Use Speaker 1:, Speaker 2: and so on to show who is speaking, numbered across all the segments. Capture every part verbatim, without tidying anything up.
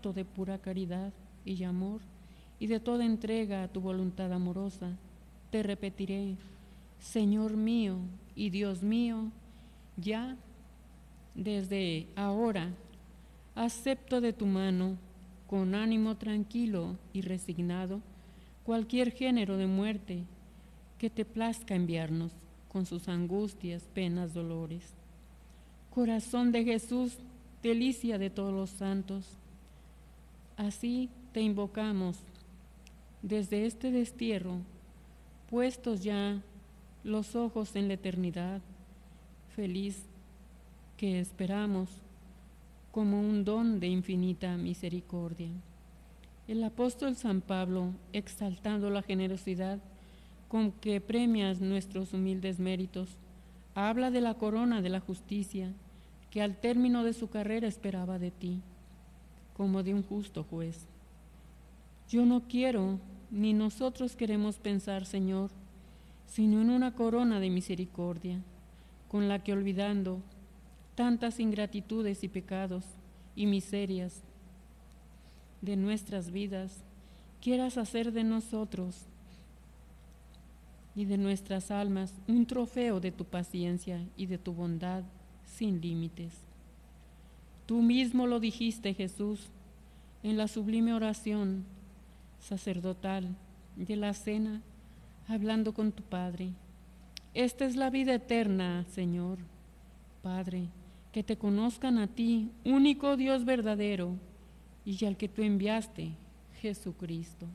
Speaker 1: acto de pura caridad y amor y de toda entrega a tu voluntad amorosa, te repetiré: Señor mío y Dios mío, ya desde ahora acepto de tu mano, con ánimo tranquilo y resignado, cualquier género de muerte que te plazca enviarnos, con sus angustias, penas, dolores. Corazón de Jesús, delicia de todos los santos, así te invocamos desde este destierro, puestos ya los ojos en la eternidad, feliz que esperamos como un don de infinita misericordia. El apóstol San Pablo, exaltando la generosidad con que premias nuestros humildes méritos, habla de la corona de la justicia que al término de su carrera esperaba de ti, como de un justo juez. Yo no quiero, ni nosotros queremos pensar, Señor, sino en una corona de misericordia, con la que, olvidando tantas ingratitudes y pecados y miserias de nuestras vidas, quieras hacer de nosotros y de nuestras almas un trofeo de tu paciencia y de tu bondad sin límites. Tú mismo lo dijiste, Jesús, en la sublime oración sacerdotal de la cena, hablando con tu Padre. Esta es la vida eterna, Señor, Padre, que te conozcan a ti, único Dios verdadero, y al que tú enviaste, Jesucristo.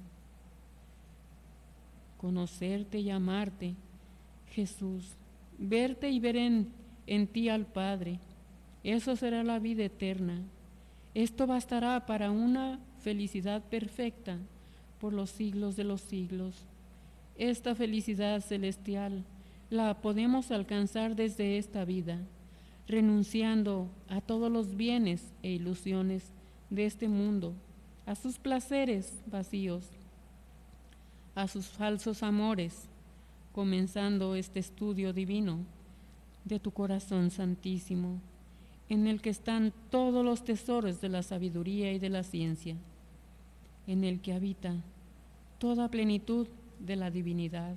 Speaker 1: Conocerte y amarte, Jesús, verte y ver en, en ti al Padre, eso será la vida eterna. Esto bastará para una felicidad perfecta por los siglos de los siglos. Esta felicidad celestial la podemos alcanzar desde esta vida, renunciando a todos los bienes e ilusiones de este mundo, a sus placeres vacíos, a sus falsos amores, comenzando este estudio divino de tu corazón santísimo, en el que están todos los tesoros de la sabiduría y de la ciencia, en el que habita toda plenitud de la divinidad.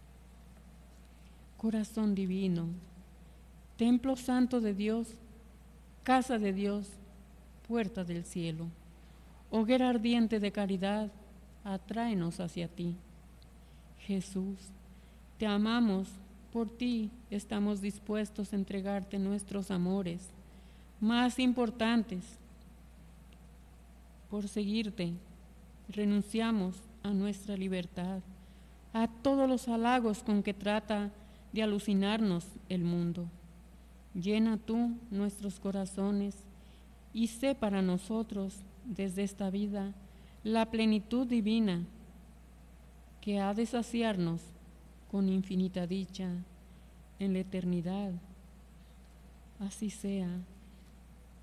Speaker 1: Corazón divino, templo santo de Dios, casa de Dios, puerta del cielo, hoguera ardiente de caridad, atráenos hacia ti. Jesús, te amamos, por ti estamos dispuestos a entregarte nuestros amores más importantes. Por seguirte, renunciamos a nuestra libertad, a todos los halagos con que trata de alucinarnos el mundo. Llena tú nuestros corazones y sé para nosotros desde esta vida la plenitud divina que ha de saciarnos con infinita dicha en la eternidad. Así sea.